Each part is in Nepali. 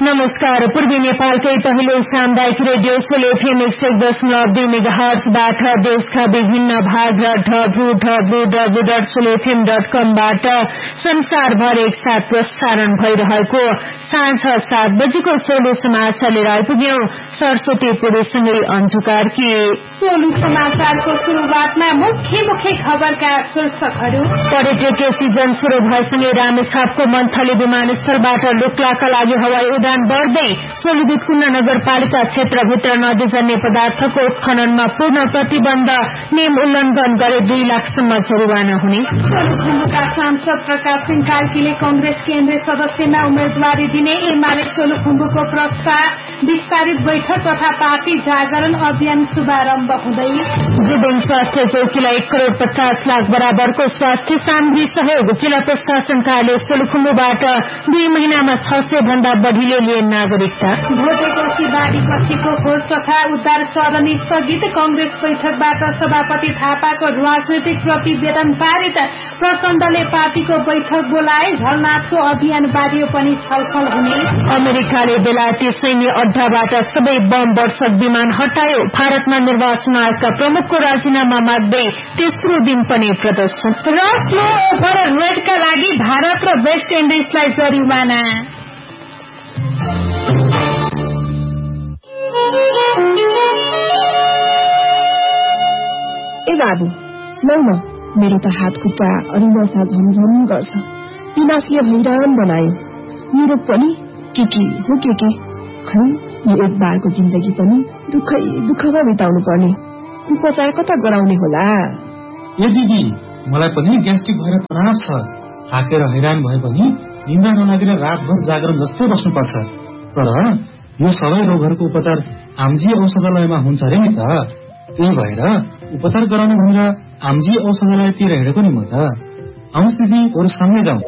नमस्कार। पूर्वी नेपालकै पहिलो सामुदायिक रेडियो सोलो एफएम 101.2 मेगाहर्जबाट देशका विभिन्न भाग र www.solofm.com बाट संसारभर एकसाथ प्रसारण भइरहेको साँझ 7 बजेको सोलो समाचार लिएर आइपुग्यौं। सरस्वती पुरुषसँगै अन्जु कार्की। सोलो समाचारको सुरुवातमा मुख्य खबरका शीर्षकहरू। पर्यटकीय सिजन शुरू भएसँगै रामेछापको मन्थली विमानस्थलबाट लुक्लाका लागि हवाई उडान बढ्दै। सोलुदुध कुण्ड नगरपालिका क्षेत्रभित्र नदीजन्य पदार्थको उत्खननमा पूर्ण प्रतिबन्ध। नियम उल्लंघन गरे 2 लाखसम्म जरिवाना हुने। सोलुखुम्बुका सांसद प्रकाश सिंह कार्कीले कंग्रेस केन्द्रीय सदस्यमा उम्मेदवारी दिने। एमाले सोलुखुम्बुको प्रस्ताव विस्तारित बैठक तथा पार्टी जागरण अभियान शुभारम्भ हुँदै। जीवन स्वास्थ्य चौकीलाई 1 करोड़ 50 लाख बराबरको स्वास्थ्य सामग्री सहयोग। जिल्ला प्रशासन कार्यालय सोलुखुम्बुबाट 2 महिनामा 600 भन्दा बढ़ीले लिए नागरिकता। भोटेकोशी बाढी पछिको खोज तथा उद्धार चरण स्थगित। कंग्रेस बैठकबाट सभापति थापाको राजनैतिक प्रतिवेदन पारित। प्रचण्डले पार्टीको बैठक बोलाए। झलनाथको अभियान बारियो पनि छलफल हुने। अमेरिकाले बेलायती सैन्य अड्डाबाट सबै बम वर्षक विमान हटायो। भारतमा निर्वाचन आयोगका प्रमुखको राजीनामा माग्दै तेस्रो दिन पनि प्रदर्शन। र स्लो ओभर रेडका लागि भारत र वेस्ट इन्डिजलाई जरिवाना। ए बाबु लौ न, मेरो त हात खुट्टा अनि नसा झमझम गर्छ। पिनासले हैरान बनायो। यो रोग पनि के हो के खै, यो एक बारको जिन्दगी पनि दुःखमा बिताउनु पर्ने। उपचार कता गराउने होला? ए दिदी, मलाई पनि ग्यास्ट्रिक भएर तनाव छ। थाकेर हैरान भए पनि निन्द्रा नलागेर रातभर जागरण जस्तै बस्नुपर्छ। तर यो सबै रोगहरूको उपचार आमजी औषधालयमा हुन्छ अरे नि त। त्यही भएर उपचार गराउनु भनेर आमजी औषधालयतिर हिँडेको नि म त। आउनुहोस् दिदी, बरु सँगै जाउँ।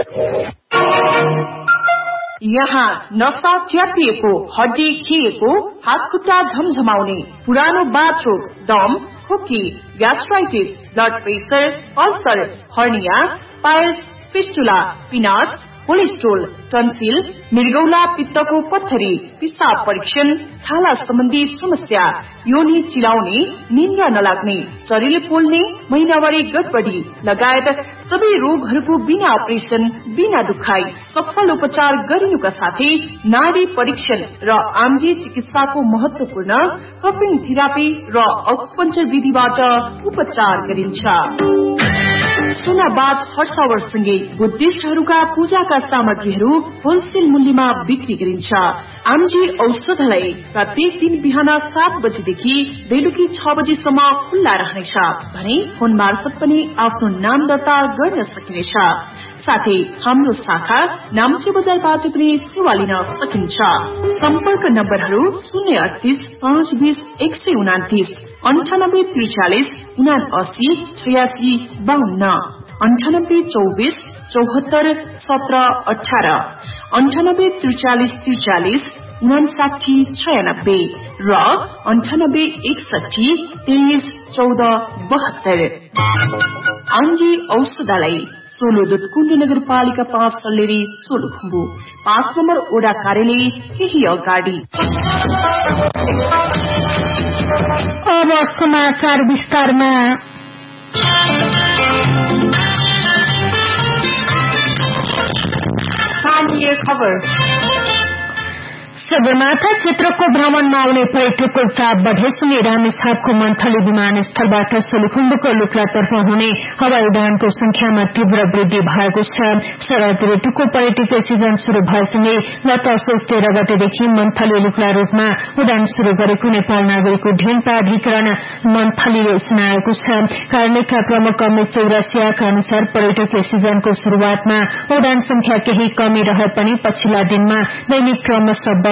यहाँ नसा च्यापिएको, हड्डी खिएको, हात खुट्टा झमझमाउने, पुरानो बाथरूम, दम, खोकी, gastritis, blood pressure, ulcer, hernia, piles, fistula, पिनास, cholesterol, tonsil, मृगौला, पित्तको पत्थरी, पिसाब परीक्षण, छाला सम्बन्धी समस्या, योनि चिलाउने, निन्द्रा नलाग्ने, शरीर पोल्ने, महिनावारी गडबडी लगायत सबै रोगहरूको बिना अपरेसन, बिना दुखाई सफल उपचार गरिनुका साथै नाडी परीक्षण र आमजी चिकित्साको महत्वपूर्ण कपिङ थेरापी र अकुपञ्चर विधिबाट उपचार गरिन्छ। सुनाबाद हर्षवर्षसँगै बुद्धिस्टहरूका पूजाका सामग्रीहरू होलसेल मूल्यमा बिक्री गरिन्छ। आमजी औषधालय प्रत्येक दिन बिहान 7 बजेदेखि बेलुकी 6 बजेसम्म खुल्ला रहनेछ भने फोन मार्फत पनि आफ्नो नाम दर्ता गर्न सकिनेछ। साथै हाम्रो शाखा नाम्चे बजारबाट पनि सेवा लिन सकिन्छ। सम्पर्क नम्बरहरू 038 520 129, 98 43 79 86 52, 98 24 74 17 18, 98 43 43 59 96 र 98 61 23 14 72। आमजी औषधालय, सोलुदुध कुण्ड नगरपालिका 5 सल्लेरी, सोलुखुम्बु, 5 नम्बर ओडा कार्यालय केही अगाडि। अब समाचार विस्तारमा। स्थानीय खबर। सगरमाथा क्षेत्रको भ्रमणमा आउने पर्यटकको चाप बढेसँगै रामेछापको मन्थली विमानस्थलबाट सोलुखुम्बुको लुक्लातर्फ हुने हवाई उडानको संख्यामा तीव्र वृद्धि भएको छ। शरद ऋतुको पर्यटकीय सिजन शुरू भएसँगै गत असोज 13 गतेदेखि मन्थली लुक्ला रूटमा उडान शुरू गरेको नेपाल नागरिक उड्डयन प्राधिकरण मन्थलीले सुनाएको छ। कार्यालयका प्रमुख अमित चौरसियाका अनुसार पर्यटकीय सिजनको शुरूआतमा उडान संख्या केही कमी रहे पनि पछिल्ला दिनमा दैनिक क्रमशः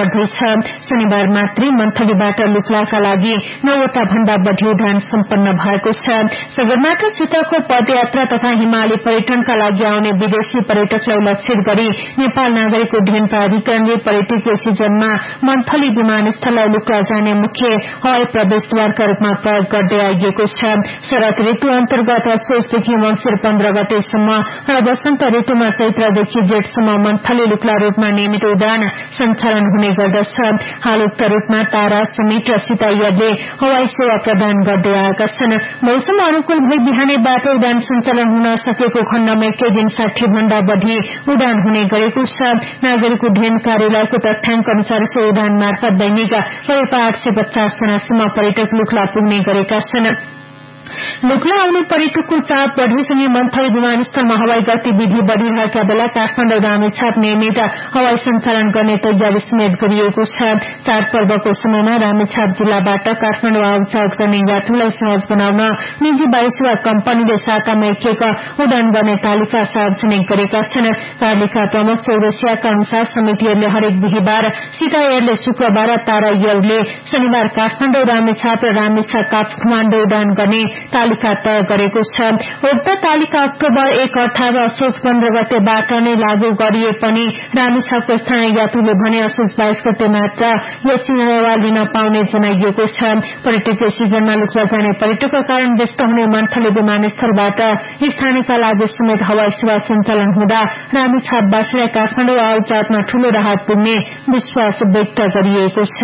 बढ्दैछ। शनिबार मात्रै मन्थलीबाट लुक्लाका लागि 9वटा भन्दा बढी उडान सम्पन्न भएको छ। सगरमाथा क्षेत्रको पदयात्रा तथा हिमाली पर्यटनका लागि आउने विदेशी पर्यटकलाई लक्षित गरी नेपाल नागरिक उड्डयन प्राधिकरणले पर्यटकीय सिजनमा मन्थली विमानस्थललाई लुक्ला जाने मुख्य हवाई प्रवेशद्वारका रूपमा प्रयोग गर्दै आइएको छ। शरद ऋतु अन्तर्गत असोजदेखि मङ्सिर 15 गतेसम्म र वसन्त ऋतुमा चैत्रदेखि जेठसम्म मन्थली लुक्ला रूटमा नियमित उडान सञ्चालन हुने गर्दछ। हाल उक्त रूटमा तारा, समिट र सिताइयरले हवाई सेवा प्रदान गर्दै आएका छन्। मौसम अनुकूल भई बिहानैबाट उडान सञ्चालन हुन सकेको खण्डमा एकै दिन 60 भन्दा बढ़ी उडान हुने गरेको छ। नागरिक उड्डयन कार्यालयको तथ्याङ्क अनुसार सो उडान मार्फत दैनिक करिब 850 जनासम्म पर्यटक लुक्ला पुग्ने गरेका छन्। लुक्ला आउने पर्यटकको चाप बढ़ेसँगै मन्थली विमानस्थलमा हवाई गतिविधि बढ़िरहेका बेला काठमाडौँ रामेछाप नियमित हवाई सञ्चालन गर्ने तयारी समेत गरिएको छ। चाडपर्वको समयमा रामेछाप जिल्लाबाट काठमाडौँ आउजाउ गर्ने यात्रुलाई सहज बनाउन निजी वायु सेवा कम्पनीले सातामा एक उडान गर्ने तालिका सार्वजनिक गरेका छन्। तालिका प्रमुख चौरसियाका अनुसार समितिहरूले हरेक बिहिबार, सिताइयरले शुक्रबार, तारा एयरले शनिबार काठमाडौँ रामेछाप र रामेछाप काठमाडौँ उडान गर्ने तालिका तय गरेको छ। उक्त तालिका अक्टोबर 1 अर्थात असोज 15 गतेबाट नै लागू गरिए पनि रामेछापको स्थानीय यात्रुले भने असोज 22 गते मात्र यो सेवा लिन पाउने जनाइएको छ। पर्यटकीय सिजनमा लुक्ला जाने पर्यटकको कारण व्यस्त हुने मन्थली विमानस्थलबाट स्थानीयका लागि समेत हवाई सेवा सञ्चालन हुँदा रामेछापवासीलाई काठमाडौँ आउजाउमा ठूलो राहत पुग्ने विश्वास व्यक्त गरिएको छ।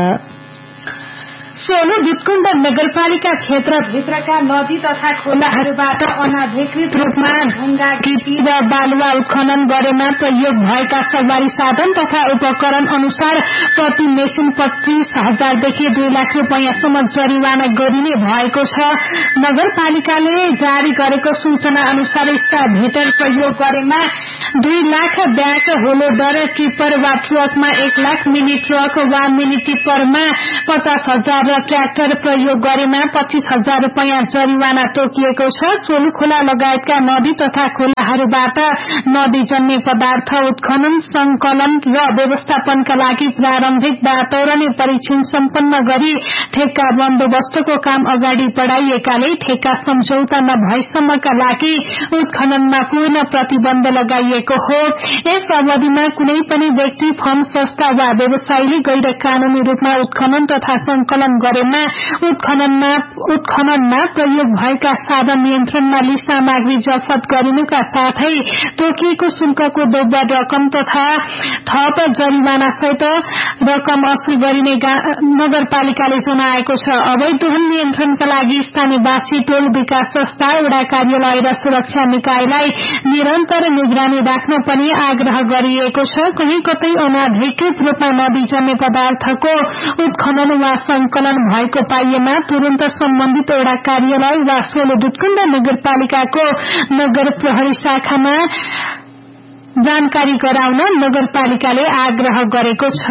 सोलु दुधकुण्ड नगरपालिका क्षेत्रभित्रका नदी तथा खोलाहरूबाट अनाधिकृत रूपमा ढुङ्गा, गिटी र बालुवा उत्खनन गरेमा प्रयोग भएका सवारी साधन तथा उपकरण अनुसार प्रति मेसिन 25,000 देखि 2 लाख रुपियाँसम्म जरिवाना गरिने भएको छ। नगरपालिकाले जारी गरेको सूचना अनुसार स्थाभित्र प्रयोग गरेमा 2 लाख ब्याग होलोडर टिप्पर वा ट्रकमा 1 लाख, मिनी ट्रक वा मिनी टिप्परमा 50,000 र ट्र्याक्टर प्रयोग गरेमा 25,000 रुपियाँ जरिवाना तोकिएको छ। सोलु खोला लगायतका नदी तथा खोलाहरूबाट नदीजन्य पदार्थ उत्खनन, संकलन र व्यवस्थापनका लागि प्रारम्भिक वातावरणीय परीक्षण सम्पन्न गरी ठेक्का बन्दोबस्तको काम अगाडि बढ़ाइएकाले ठेक्का सम्झौता नभएसम्मका लागि उत्खननमा पूर्ण प्रतिबन्ध लगाइएको हो। यस अवधिमा कुनै पनि व्यक्ति, फर्म, संस्था वा व्यवसायीले गैर कानूनी रूपमा उत्खनन तथा संकलन गरेमा उत्खननमा प्रयोग भएका साधन नियन्त्रणमा लिई सामग्री जफत गरिनुका साथै तोकिएको शुल्कको दोब्बर रकम तथा थप जरिवाना सहित रकम असुल गरिने नगरपालिकाले जनाएको छ। अवैध दोहन नियन्त्रणका लागि स्थानीयवासी, टोल विकास संस्था, वडा कार्यालय र सुरक्षा निकायलाई निरन्तर निगरानी राख्न पनि आग्रह गरिएको छ। कहीँ कतै अनाधिकृत रूपमा नदीजन्य पदार्थको उत्खनन वा संकलन भएको पाइएमा तुरन्त सम्बन्धित वडा कार्यालय वा सोलु दुधकुण्ड नगरपालिकाको नगर प्रहरी शाखामा जानकारी गराउन नगरपालिकाले आग्रह गरेको छ।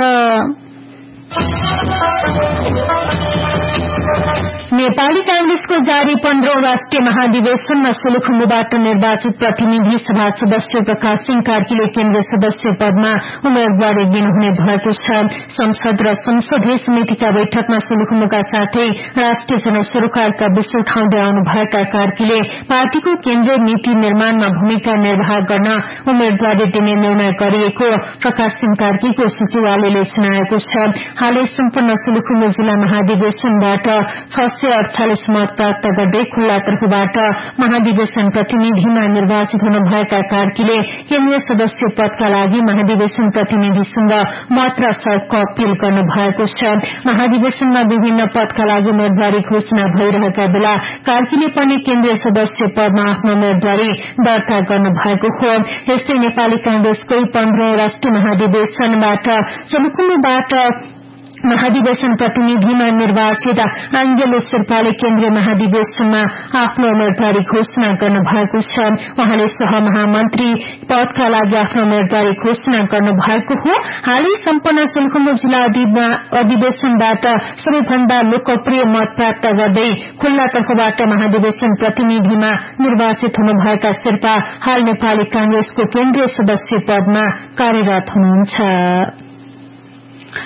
नेपाली कांग्रेसको जारी 15औं राष्ट्रिय महाधिवेशनमा सोलुखुम्बुबाट निर्वाचित प्रतिनिधि सभा सदस्य प्रकाश सिंह कार्कीले केन्द्रीय सदस्य पदमा उम्मेदवारी दिनुहुने भएको छ। संसद र संसदीय समितिका बैठकमा सोलुखुम्बुका साथै राष्ट्रिय जनसरोकारका विषय उठाउँदै आउनुभएका कार्कीले पार्टीको केन्द्रीय नीति निर्माणमा भूमिका निर्वाह गर्न उम्मेदवारी दिने निर्णय गरिएको प्रकाश सिंह कार्कीको सचिवालयले जनाएको छ। हालै सम्पन्न सोलुखुम्बु जिल्ला महाधिवेशनबाट 648 मत प्राप्त गर्दै खुल्ला तर्फबाट महाधिवेशन प्रतिनिधिमा निर्वाचित हुनुभएका कार्कीले केन्द्रीय सदस्य पदका लागि महाधिवेशन प्रतिनिधिसँग मत र सहयोगको अपील गर्नु भएको छ। महाधिवेशनमा विभिन्न पदका लागि उम्मेदवारी घोषणा भइरहेका बेला कार्कीले पनि केन्द्रीय सदस्य पदमा आफ्नो उम्मेदवारी दर्ता गर्नु भएको हो। यस्तै नेपाली कांग्रेसको 15औं राष्ट्रिय महाधिवेशनबाट सोलुखुम्बुबाट महाधिवेशन प्रतिनिधिमा निर्वाचित आङ्गेलो शेर्पाले केन्द्रीय महाधिवेशनमा आफ्नो उम्मेदवारी घोषणा गर्नु भएको छ। उहाँले सहमहामन्त्री पदका लागि आफ्नो उम्मेदवारी घोषणा गर्नु भएको हो। हालै सम्पन्न सोलुखुम्बु जिल्ला अधिवेशनबाट सबैभन्दा लोकप्रिय मत प्राप्त गर्दै खुल्ला तर्फबाट महाधिवेशन प्रतिनिधिमा निर्वाचित हुनुभएका शेर्पा हाल नेपाली कांग्रेसको केन्द्रीय सदस्य पदमा कार्यरत हुनुहुन्छ।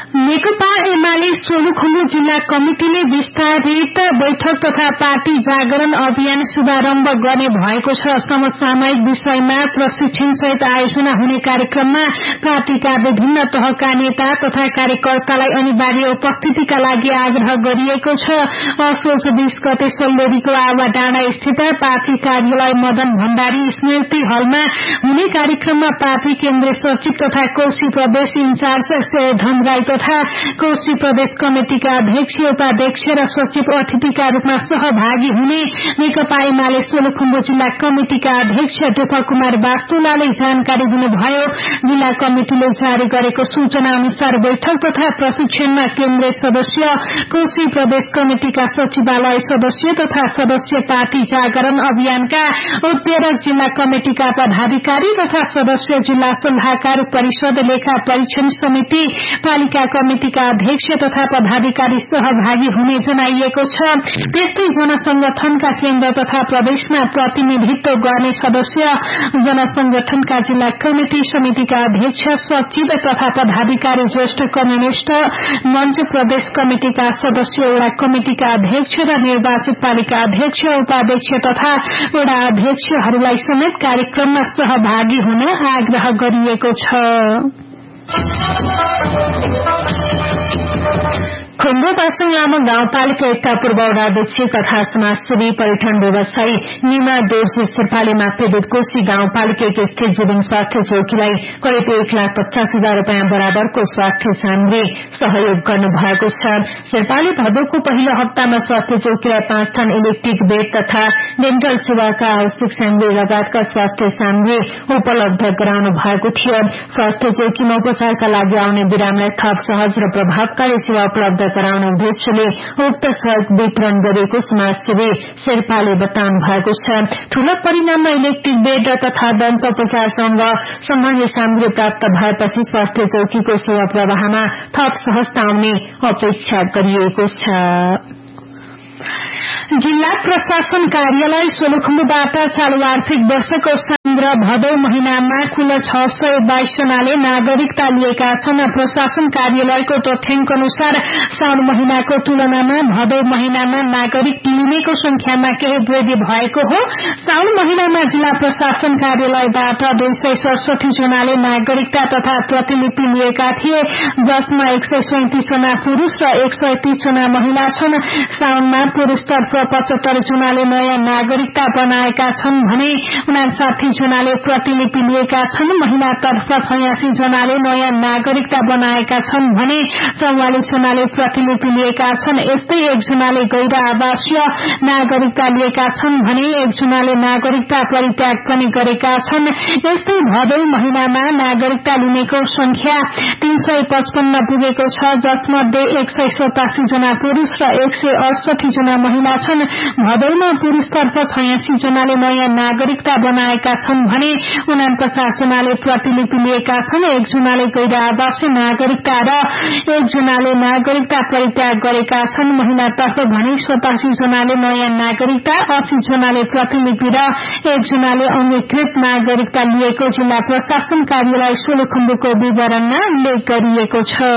नेकपा एमाले सोलुखुम्बु जिल्ला कमिटिले विस्तारित बैठक तथा पार्टी जागरण अभियान शुभारम्भ गर्ने भएको छ। समसामयिक विषयमा प्रशिक्षण सहित आयोजना हुने कार्यक्रममा पार्टीका विभिन्न तहका नेता तथा कार्यकर्तालाई अनिवार्य उपस्थितिका लागि आग्रह गरिएको छ। असोज 20 गते सोलडोरीको आवा डाँडा स्थित पार्टी कार्यालय मदन भण्डारी स्मृति हलमा हुने कार्यक्रममा पार्टी केन्द्रीय सचिव तथा कोशी प्रदेश इन्चार्ज शेरधन राई तथा कोशी प्रदेश कमिटिका अध्यक्ष उपाध्यक्ष र सचिव अतिथिका रूपमा सहभागी हुने नेकपा एमाले सोलुखुम्बु जिल्ला कमिटिका अध्यक्ष दीपक कुमार वास्तुलाले जानकारी दिनुभयो। जिल्ला कमिटिले जारी गरेको सूचना अनुसार बैठक तथा प्रशिक्षणमा केन्द्रीय सदस्य, कोशी प्रदेश कमिटिका सचिवालय सदस्य तथा सदस्य, पार्टी जागरण अभियानका उत्प्रेरक जिल्ला कमिटिका पदाधिकारी तथा सदस्य, जिल्ला सल्लाहकार परिषद, लेखा परीक्षण समिति, पालिका कमिटिका अध्यक्ष तथा पदाधिकारी सहभागी हुने जनाइएको छ। त्यस्तै जनसंगठनका केन्द्र तथा प्रदेशमा प्रतिनिधित्व गर्ने सदस्य, जनसंगठनका जिल्ला कमिटि समितिका अध्यक्ष, सचिव तथा पदाधिकारी, ज्येष्ठ कम्युनिष्ट मञ्च प्रदेश कमिटिका सदस्य, वडा कमिटिका अध्यक्ष र निर्वाचित पालिका अध्यक्ष, उपाध्यक्ष तथा वडा अध्यक्षहरूलाई समेत कार्यक्रममा सहभागी हुन आग्रह गरिएको छ। खुम्बु पासङ लामो गाउँपालिका एकता पूर्व वडाध्यक्ष तथा समाजसेवी पर्यटन व्यवसायी निमा दोर्जे शेर्पाले मापेदुत कोशी गाउँपालिका स्थित जीवन स्वास्थ्य चौकीलाई करिब 1,50,000 रूपियाँ बराबरको स्वास्थ्य सामग्री सहयोग गर्नु भएको छ। शेर्पाले भदौको पहिलो हप्तामा स्वास्थ्य चौकीलाई 5 थान इलेक्ट्रिक बेड तथा डेन्टल सेवाका आवश्यक सामग्री लगायतका स्वास्थ्य सामग्री उपलब्ध गराउनु भएको थियो। स्वास्थ्य चौकीमा उपचारका लागि आउने बिरामीलाई थप सहज र प्रभावकारी सेवा उपलब्ध गराउने उद्देश्यले उक्त सहयोग वितरण गरेको समाजसेवी शेर्पाले बताउनु भएको छ। ठूलो परिणाममा इलेक्ट्रिक बेड तथा दन्त उपचारसँग सम्बन्धित सामग्री प्राप्त भएपछि स्वास्थ्य चौकीको सेवा प्रवाहमा थप सहजता आउने अपेक्षा गरिएको छ। जिल्ला प्रशासन कार्यालय सोलुखुम्बुबाट चालू आर्थिक वर्षको संग्रह भदौ महिनामा कुल 622 जनाले नागरिकता लिएका छन्। प्रशासन कार्यालयको तथ्याङ्क अनुसार साउन महिनाको तुलनामा भदौ महिनामा नागरिक लिनेको संख्यामा केही वृद्धि भएको हो। साउन महिनामा जिल्ला प्रशासन कार्यालयबाट 267 जनाले नागरिकता तथा प्रतिलिपि लिएका थिए, जसमा 137 जना पुरूष र 130 जना महिला छन्। साउनमा पुरूषतर्फ 75 जनाले नयाँ नागरिकता बनाएका छन् भने 59 जनाले प्रतिलिपि लिएका छन्। महिलातर्फ 86 जनाले नयाँ नागरिकता बनाएका छन् भने 44 जनाले प्रतिलिपि लिएका छन्। यस्तै 1 जनाले गैर आवासीय नागरिकता लिएका छन् भने 1 जनाले नागरिकता परित्याग पनि गरेका छन्। यस्तै भदौ महिनामा नागरिकता लिनेको संख्या 355 पुगेको छ, जसमध्ये 187 जना पुरूष र 168 जना महिला छन्। भदौमा पुरूषतर्फ 86 जनाले नयाँ नागरिकता बनाएका छन् भने 49 जनाले प्रतिलिपि लिएका छन्। 1 जनाले गैर आवासीय नागरिकता र 1 जनाले नागरिकता परित्याग गरेका छन्। महिलातर्फ भने 87 जनाले नयाँ नागरिकता, 80 जनाले प्रतिलिपि र 1 जनाले अंगीकृत नागरिकता लिएको जिल्ला प्रशासन कार्यालय सोलुखुम्बुको विवरणमा उल्लेख गरिएको छ।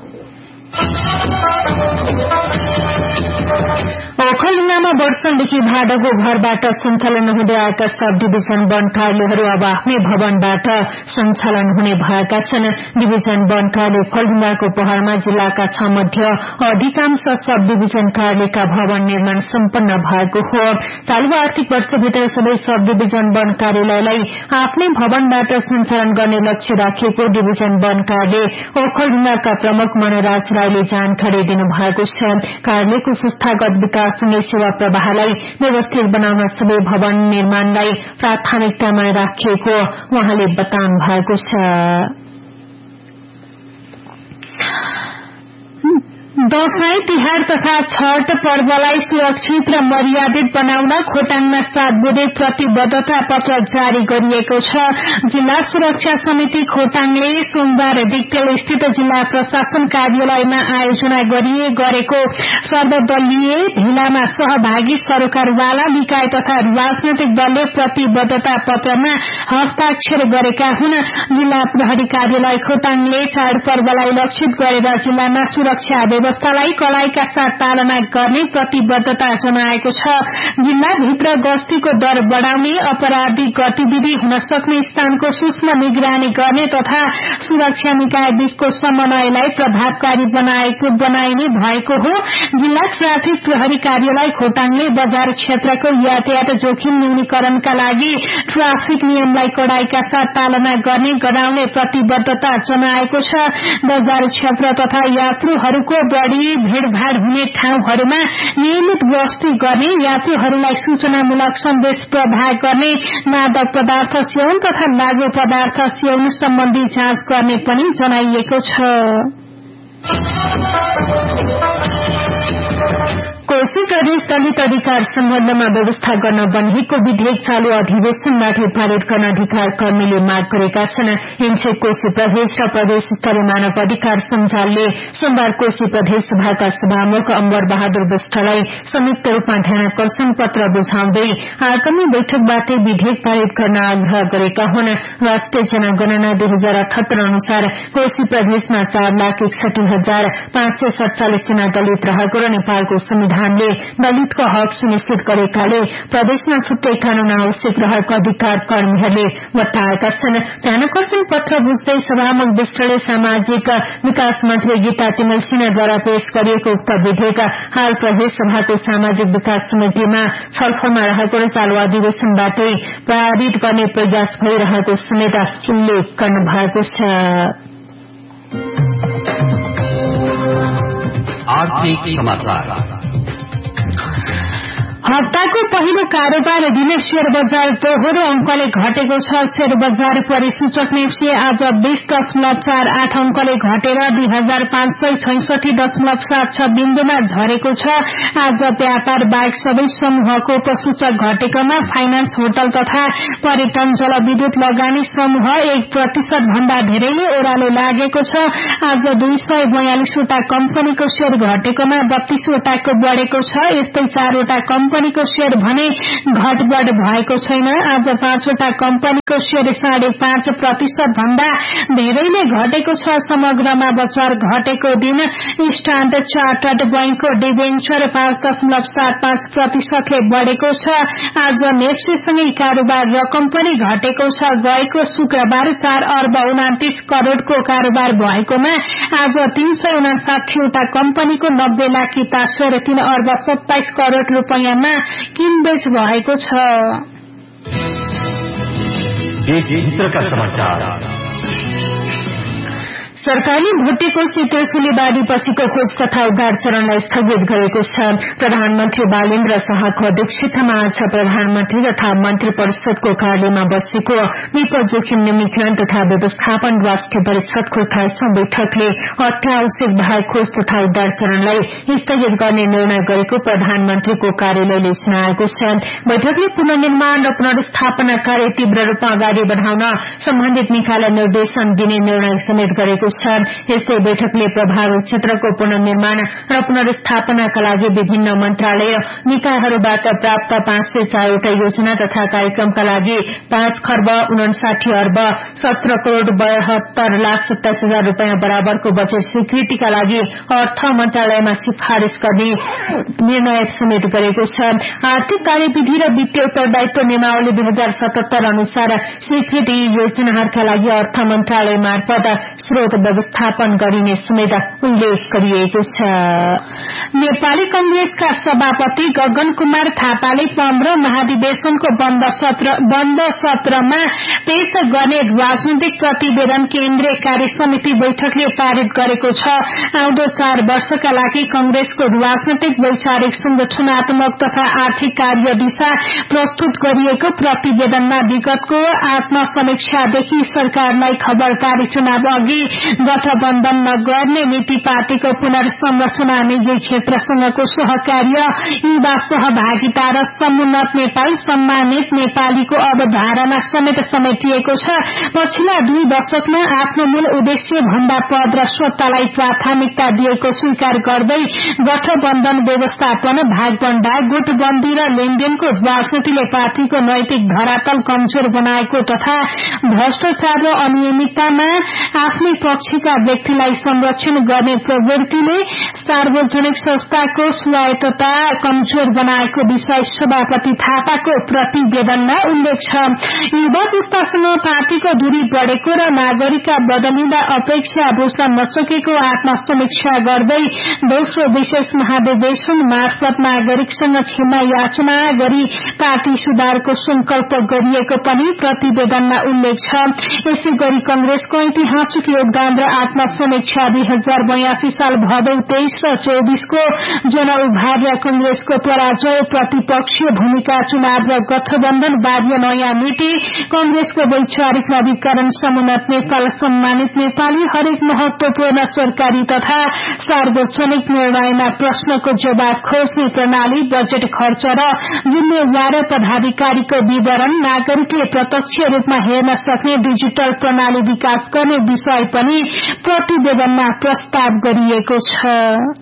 ओखलढुङ्गामा वर्षौंदेखि भाडाको घरबाट सञ्चालन हुँदै आएका सब डिभिजन वन कार्यालयहरू अब आफ्नै भवनबाट सञ्चालन हुने भएका छन्। डिभिजन वन कार्यालय ओखलढुङ्गाको पहाड़मा जिल्लाका 6 मध्ये अधिकांश सब डिभिजन कार्यालयका भवन निर्माण सम्पन्न भएको हो। चालू आर्थिक वर्षभित्र सबै सब डिभिजन वन कार्यालयलाई आफ्नै भवनबाट सञ्चालन गर्ने लक्ष्य राखिएको डिभिजन वन कार्यालय ओखलढुङ्गाका प्रमुख मनराज राईले जानकारी दिनुभएको छ। कार्यालयको संस्थागत विकाससँगै सेवा प्रवाहलाई व्यवस्थित बनाउन सबै भवन निर्माणलाई प्राथमिकतामा राखिएको उहाँले बताउनु भएको छ। दशैं तिहार तथा छठ पर्वलाई सुरक्षित र मर्यादित बनाउन खोटाङमा 7 बुँदे प्रतिबद्धता पत्र जारी गरिएको छ। जिल्ला सुरक्षा समिति खोटाङले सोमबार दिक्तेल स्थित जिल्ला प्रशासन कार्यालयमा आयोजना गरेको सर्वदलीय भेलामा सहभागी सरकारवाला निकाय तथा राजनैतिक दलले प्रतिबद्धता पत्रमा हस्ताक्षर गरेका हुन्। जिल्ला प्रहरी कार्यालय खोटाङले चाडपर्वलाई लक्षित गरेर जिल्लामा सुरक्षा व्यवस्थालाई कडाईका साथ पालना गर्ने प्रतिबद्धता जनाएको छ। जिल्लाभित्र गस्तीको दर बढ़ाउने, अपराधिक गतिविधि हुन सक्ने स्थानको सूक्ष्म निगरानी गर्ने तथा सुरक्षा निकाय बीचको समन्वयलाई प्रभावकारी बनाइने भएको हो। जिल्ला ट्राफिक प्रहरी कार्यालय खोटाङले बजार क्षेत्रको यातायात जोखिम न्यूनीकरणका लागि ट्राफिक नियमलाई कडाईका साथ पालना गर्ने गराउने प्रतिबद्धता जनाएको छ। बजार क्षेत्र तथा यात्रुहरूको बढ़ी भीड़भाड़ हुने ठाउँहरूमा नियमित गस्ती गर्ने, यात्रुहरूलाई सूचनामूलक सन्देश प्रदान गर्ने, मादक पदार्थ सेवन तथा लागू पदार्थ सेवन सम्बन्धी जाँच गर्ने पनि जनाइएको छ। कोशी प्रदेश दलित अधिकार सम्बन्धमा व्यवस्था गर्न बनिएको विधेयक चालू अधिवेशनमाथि पारित गर्न अधिकार कर्मीले माग गरेका छन्। हिमछेक कोशी प्रदेश र प्रदेश स्तरीय मानव अधिकार सञ्जालले सोमबार कोशी प्रदेश सभाका सभामुख अम्बर बहादुर विष्टलाई संयुक्त रूपमा ध्यानाकर्षण पत्र बुझाउँदै आगामी बैठकबाटै विधेयक पारित गर्न आग्रह गरेका हुन्। राष्ट्रिय जनगणना 2078 अनुसार कोशी प्रदेशमा 4,61,547 जना दलित रहेको र नेपालको संविधानले दलितको हक सुनिश्चित गरेकाले प्रदेशमा छुट्टै कानून आवश्यक रहेको अधिकार कर्मीहरूले बताएका छन्। ध्यानाकर्षण पत्र बुझ्दै सभामुख विष्टले सामाजिक विकास मन्त्री गीता तिमल सिन्हाद्वारा पेश गरिएको उक्त विधेयक हाल प्रदेश सभाको सामाजिक विकास समितिमा छलफलमा रहेको र चालू अधिवेशनबाटै पारित गर्ने प्रयास भइरहेको समेत उल्लेख गर्नुभएको छ। आर्थिक समाचार। हप्ताको पहिलो कारोबार दिन शेयर बजार दोहोरो अंकले घटेको छ। शेयर बजार परिसूचक नेप्से आज 20.48 अंकले घटेर 2566.76 बिन्दुमा झरेको छ। आज व्यापार बाहेक सबै समूहको उपसूचक घटेकोमा फाइनान्स, होटल तथा पर्यटन, जलविद्युत लगानी समूह 1% भन्दा धेरैले ओह्रालो लागेको छ। आज 242 वटा कम्पनीको शेयर घटेकोमा 32 वटाको बढ़ेको छ। यस्तै 4 वटा कम्पनीको शेयर भने घटबढ़ भएको छैन। आज 5 वटा कम्पनीको शेयर 5.5% भन्दा धेरैले घटेको छ। समग्रमा बजार घटेको दिन स्ट्याण्डर्ड चार्टर्ड बैंकको डिबेन्चर 5.75% ले बढ़ेको छ। आज नेप्सेसँगै कारोबार रकम पनि घटेको छ। गएको शुक्रबार 4 अर्ब 29 करोड़को कारोबार भएकोमा आज 359 वटा कम्पनीको 90 लाख किता शेयर 3 अर्ब 27 करोड़ रूपैयाँमा किनबेच भएको छ। देशभित्रका समाचार। सरकारले भुटेको तेसुली बाढीपछिको खोज तथा उद्धार चरणलाई स्थगित गरेको छ। प्रधानमन्त्री बालेन्द्र शाहको अध्यक्षतामा आज प्रधानमन्त्री तथा मन्त्री परिषदको कार्यालयमा बसेको विपद जोखिम न्यूनीकरण तथा व्यवस्थापन राष्ट्रिय परिषदको 28औं बैठकले अत्यावश्यक बाहेक खोज तथा उद्धार चरणलाई स्थगित गर्ने निर्णय गरेको प्रधानमन्त्रीको कार्यालयले जनाएको छ। बैठकले पुनर्निर्माण र पुनर्स्थापना कार्य तीव्र रूपमा अगाडि बढ़ाउन सम्बन्धित निकायलाई निर्देशन दिने निर्णय समेत गरेको छ। यस्तै बैठकले प्रभावित क्षेत्रको पुनर्निर्माण र पुनर्स्थापनाका लागि विभिन्न मन्त्रालय निकायहरूबाट प्राप्त 504 वटा योजना तथा कार्यक्रमका लागि 5 खर्ब 59 अर्ब 17 करोड़ 72 लाख 27 हजार रूपियाँ बराबरको बजेट स्वीकृतिका लागि अर्थ मन्त्रालयमा सिफारिश गर्ने निर्णय समेत गरेको छ। आर्थिक कार्यविधि र वित्तीय उत्तरदायित्व नियमावली 2077 अनुसार स्वीकृत यी योजनाहरूका लागि अर्थ मन्त्रालय मार्फत स्रोत व्यवस्थापन गरिने समेत उल्लेख गरिएको छ। नेपाली कंग्रेसका सभापति गगन कुमार थापाले 15 महाधिवेशनको बन्द सत्रमा पेश गर्ने राजनीतिक प्रतिवेदन केन्द्रीय कार्य समिति बैठकले पारित गरेको छ। आउँदो 4 वर्षका लागि कंग्रेसको राजनैतिक, वैचारिक, संगठनात्मक तथा आर्थिक कार्य दिशा प्रस्तुत गरिएको प्रतिवेदनमा विगतको आत्मसमीक्षादेखि सरकारलाई खबरदारी, चुनाव अघि गठबन्धन नगर्ने नीति पार्टीको पुनर्संरचना निजी क्षेत्रसँगको सहकार्य युवा सहभागिता र समुन्नत नेपाल सम्मानित नेपालीको अवधारणा समेत समेटिएको छ। पछिल्ला 2 दशकमा आफ्नो मूल उद्देश्य भन्दा पद र सत्तालाई प्राथमिकता दिएको स्वीकार गर्दै गठबन्धन व्यवस्थापन भागभण्डा गुटबन्दी र लेनदेनको राजनीतिले पार्टीको नैतिक धरातल कमजोर बनाएको तथा भ्रष्टाचार र अनियमिततामा आफ्नै पक्षका व्यक्तिलाई संरक्षण गर्ने प्रवृत्तिले सार्वजनिक संस्थाको स्वायत्तता कमजोर बनाएको विषय सभापति थापाको प्रतिवेदनमा उल्लेख छ। युवा पुस्तासँग पार्टीको दूरी बढ़ेको र नागरिकता बदलिँदा अपेक्षा बुझ्न नसकेको आत्मसमीक्षा गर्दै दोस्रो विशेष महाधिवेशन मार्फत नागरिकसँग क्षमा याचना गरी पार्टी सुधारको संकल्प गरिएको पनि प्रतिवेदनमा उल्लेख छ। यसै गरी कंग्रेसको ऐतिहासिक योगदान र आत्मसमीक्षा 2082 साल भदौ 23 र 24 को जनउभार र कंग्रेसको पराजय प्रतिपक्षीय भूमिका चुनाव र गठबन्धन बाह्य नयाँ नीति कंग्रेसको वैचारिक नवीकरण समुन्नत नेपाल सम्मानित नेपाली हरेक महत्वपूर्ण सरकारी तथा सार्वजनिक निर्णयमा प्रश्नको जवाब खोज्ने प्रणाली बजेट खर्च र जिम्मेवार पदाधिकारीको विवरण नागरिकले प्रत्यक्ष रूपमा हेर्न सक्ने डिजिटल प्रणाली विकास गर्ने विषय पनि प्रतिवेदनमा प्रस्ताव गरिएको छ।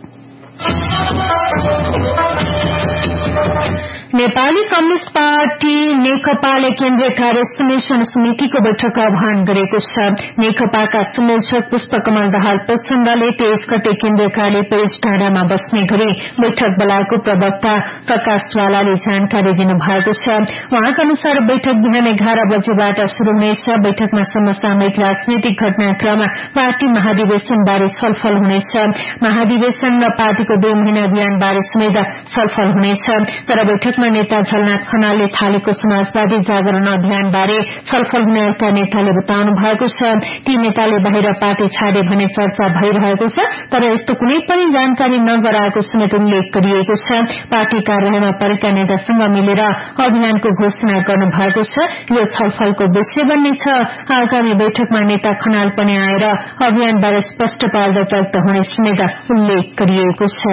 नेपाली कम्युनिष्ट पार्टी नेकपाले केन्द्रीय कार्य समितिको बैठक आह्वान गरेको छ। नेकपाका संयोजक पुष्पकमल दाहाल प्रचण्डले 23 गते केन्द्रीय कार्य पेरिस डाँडामा बस्ने गरी बैठक बोलाएको प्रवक्ता प्रकाशवालाले जानकारी दिनुभएको छ। उहाँका अनुसार बैठक बिहान 11 बजेबाट शुरू हुनेछ। बैठकमा समसामयिक राजनीतिक घटनाक्रम पार्टी महाधिवेशन बारे छलफल हुनेछ। महाधिवेशन र पार्टीको 2 महिना अभियान बारे समेत छलफल हुनेछ। तर बैठक नेता झलनाथ खनालले थालेको समाजवादी जागरण अभियान बारे छलफल हुने एउटा नेताले बताउनु भएको छ। ती नेताले बाहिर पार्टी छाडे भन्ने चर्चा भइरहेको छ, तर यस्तो कुनै पनि जानकारी नगराएको समेत उल्लेख गरिएको छ। पार्टी कार्यालयमा परेका नेतासँग मिलेर अभियानको घोषणा गर्नु भएको छ। यो छलफलको विषय बन्नेछ। आगामी बैठकमा नेता खनाल पनि आएर अभियानबारे स्पष्ट पार्दै व्यक्त हुने समेत उल्लेख गरिएको छ।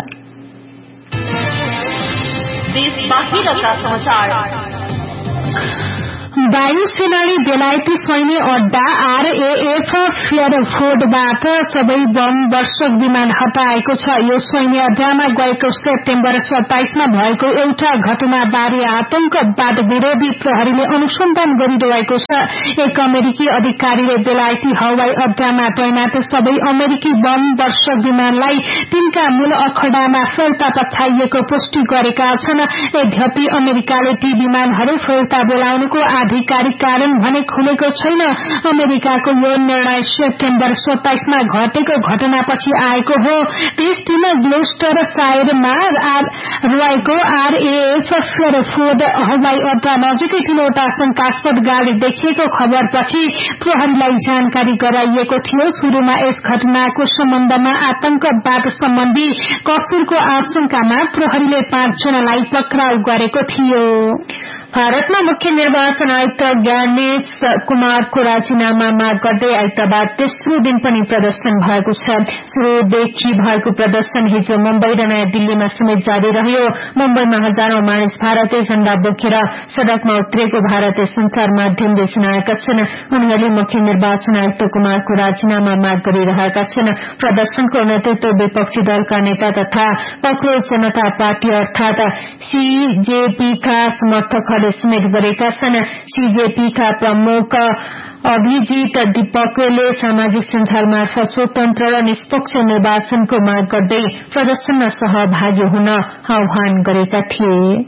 वायुसेनाले बेलायती सैन्य अड्डा RAF फेयरफोर्डबाट सबै बम वर्षक विमान हटाएको छ। यो सैन्य अड्डामा गएको सेप्टेम्बर 27 मा भएको एउटा घटनाबारे आतंकवाद विरोधी प्रहरीले अनुसन्धान गरिरहेको छ। एक अमेरिकी अधिकारीले बेलायती हवाई अड्डामा तैनात सबै अमेरिकी बम वर्षक विमानलाई तिनका मूल अखडामा फिर्ता पठाइएको पुष्टि गरेका छन्। यद्यपि अमेरिकाले ती विमानहरू फिर्ता बोलाउनुको आधिकारिक कारण भने खुलेको छैन। अमेरिकाको यो निर्णय सेप्टेम्बर 27 मा घटेको घटनापछि आएको हो। त्यस दिन ग्लोस्टरशायरमा रहेको RAF फेयरफोर्ड हवाई अड्डा नजिकै तीनवटा शंकास्पद गाड़ी देखिएको खबरपछि प्रहरीलाई जानकारी गराइएको थियो। शुरूमा यस घटनाको सम्बन्धमा आतंकवाद सम्बन्धी कसूरको आशंकामा प्रहरीले 5 जनालाई पक्राउ गरेको थियो। भारतमा मुख्य निर्वाचन आयुक्त ज्ञानेश कुमारको राजीनामा माग गर्दै आइतबार तेस्रो दिन पनि प्रदर्शन भएको छ। सुरुदेखि भएको प्रदर्शन हिजो मुम्बई र नयाँ दिल्लीमा समेत जारी रह्यो। मुम्बईमा हजारौं मानिस भारतीय झण्डा बोकेर सड़कमा उत्रिएको भारतीय संचार माध्यमले सुनाएका छन्। उनीहरूले मुख्य निर्वाचन आयुक्त कुमारको राजीनामा माग गरिरहेका छन्। प्रदर्शनको नेतृत्व विपक्षी दलका नेता तथा पक्रो जनता पार्टी अर्थात CJP-का समर्थकहरूले समेत गरेका छन्। CJP-का प्रमुख अभिजित दीपकले सामाजिक सञ्जाल मार्फत स्वतन्त्र र निष्पक्ष निर्वाचनको माग गर्दै प्रदर्शनमा सहभागी हुन आह्वान गरेका थिए।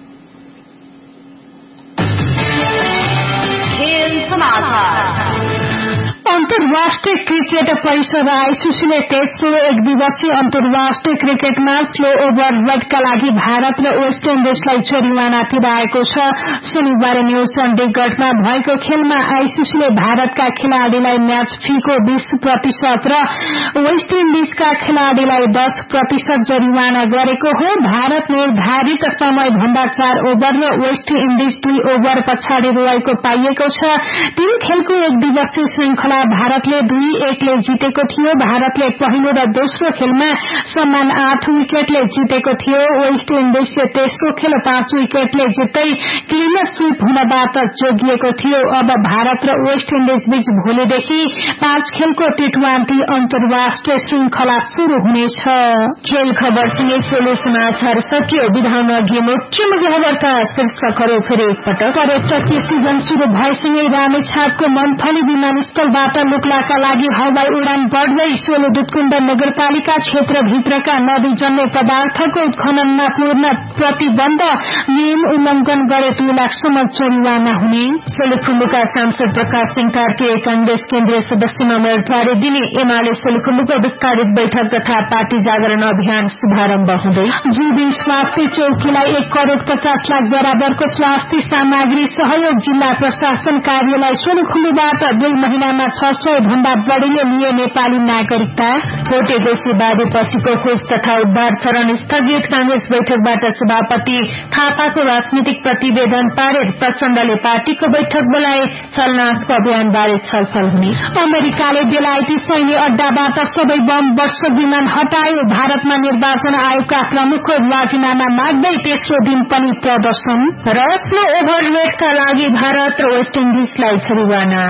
अन्तर्राष्ट्रिय क्रिकेट परिषद आईसीसीले तेस्रो एक दिवसीय अन्तर्राष्ट्रिय क्रिकेटमा स्लो ओभर रेडका लागि भारत र वेस्ट इन्डिजलाई जरिवाना तिराएको छ। शनिबार न्यू चण्डीगढमा भएको खेलमा आईसीसीले भारतका खेलाड़ीलाई म्याच फीको 20% र वेस्ट इन्डिजका खेलाड़ीलाई 10% जरिवाना गरेको हो। भारत निर्धारित समय भन्दा 4 ओभर र वेस्ट इन्डिज 2 ओभर पछाडि रहेको पाइएको छ। 3 खेलको एक दिवसीय श्रृंखला भारतले 2-1 जितेको थियो। भारतले पहिलो र दोस्रो खेलमा समान 8 विकेटले जितेको थियो। वेस्ट इन्डिजले तेस्रो खेल 5 विकेटले जित्दै क्लिन स्वीप हुनबाट जोगिएको थियो। अब भारत र वेस्ट इन्डिज बीच भोलिदेखि 5 खेलको टी20 अन्तर्राष्ट्रिय श्रृंखला शुरू हुनेछ। खेल खबरसँगै सोलु समाचार सकियो। बिधाउन अघि मुख्य खबरका शीर्षकहरू फेरि एकपटक। पर्यटकीय सिजन शुरू भएसँगै रामेछापको मन्थली विमानस्थलबाट लुक्लाका लागि हवाई उडान बढ्दै सोलु दुधकुण्ड नगरपालिका क्षेत्रभित्रका नदी जन्य पदार्थको उत्खननमा पूर्ण प्रतिबन्ध, नियम उल्लंघन गरे 2 लाखसम्म जरिवाना हुने। सोलुखुम्बुका सांसद प्रकाश सिंह कार्की कांग्रेस केन्द्रीय सदस्यमा उम्मेदवारी दिने। एमाले सोलुखुम्बुको विस्तारित बैठक तथा पार्टी जागरण अभियान शुभारम्भ हुँदै। जीवी स्वास्थ्य चौकीलाई 1 करोड़ 50 लाख बराबरको स्वास्थ्य सामग्री सहयोग। जिल्ला प्रशासन कार्यालय सोलुखुम्बुबाट 2 महिनामा 600 भन्दा बढ़ीले लिए नेपाली नागरिकता। भोटे देशीवादी पछिको खोज तथा उद्धार चरण स्थगित। कांग्रेस बैठकबाट सभापति थापाको राजनीतिक प्रतिवेदन पारित। प्रचण्डले पार्टीको बैठक बोलाए। चलनात्मक अभियानबारे छलफल हुने। अमेरिकाले बेलायती सैन्य अड्डाबाट सबै बम वर्षक विमान हटायो। भारतमा निर्वाचन आयोगका प्रमुखको राजीनामा माग्दै तेस्रो दिन पनि प्रदर्शन। र स्लो ओभररेटका लागि भारत र वेस्ट इन्डिजलाई जरिवाना।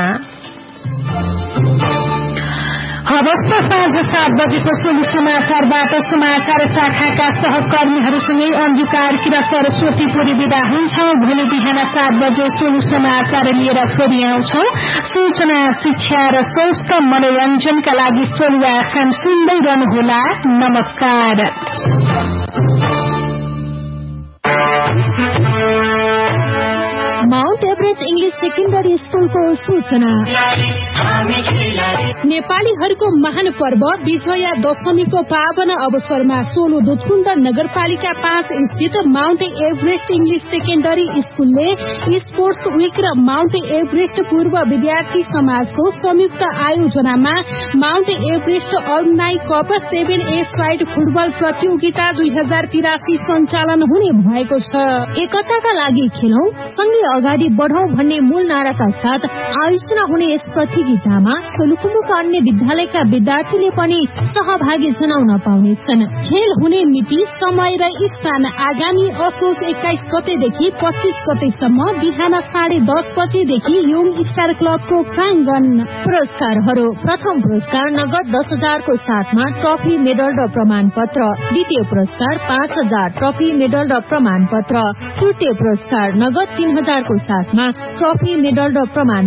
हवस् साँझ 7 बजेको सोलु समाचारबाट समाचार शाखाका सहकर्मीहरूसँगै अन्जु कार्की र सरस्वती पुरी विदा हुन्छौं। भोलि बिहान 7 बजे सोलु समाचार लिएर फेरि आउँछौं। सूचना, शिक्षा र स्वस्थ मनोरञ्जनका लागि सोलु एफएम सुन्दै रहनुहोला। नमस्कार। माउन्ट एभरेस्ट इंग्लिश सेकेन्डरी स्कूलको सूचना। नेपालीहरूको महान पर्व विजया दशमीको पावन अवसरमा सोलु दुधकुण्ड नगरपालिका 5 स्थित Mount Everest English secondary स्कूलले sports week र माउन्ट एभरेस्ट पूर्व विद्यार्थी समाजको संयुक्त आयोजनामा Mount Everest अलुम्नाइ cup 7A side football प्रतियोगिता 2083 सञ्चालन हुने भएको छ। एकताका लागि खेलौं, सँगै अगाडि बढ़ौं भन्ने मूल नाराका साथ आयोजना हुने यस प्रतियोगितामा सोलुखुम्बुका अन्य विद्यालयका विद्यार्थीले पनि सहभागी जनाउन पाउनेछन्। खेल हुने मिति, समय र स्थान आगामी असोज 21 गतेदेखि 25 गतेसम्म बिहान 10:30 बजेदेखि योङ स्टार क्लबको प्राङ्गण। पुरस्कारहरू: प्रथम पुरस्कार नगद 10,000 को साथमा ट्रफी, मेडल र प्रमाण पत्र। द्वितीय पुरस्कार 5,000 ट्रफी, मेडल र प्रमाण पत्र। तृतीय पुरस्कार नगद 3,000 को साथमा ट्रफी, मेडल र प्रमाण